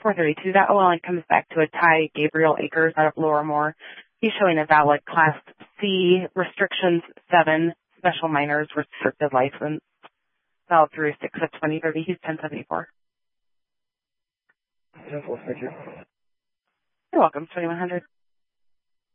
432. That line comes back to a Ty Gabriel Akers out of Lower. He's showing a valid Class C, restrictions 7, special minors, restricted license, valid through 6 of 2030. He's 1074. 10-4, thank you. You're welcome, 2100.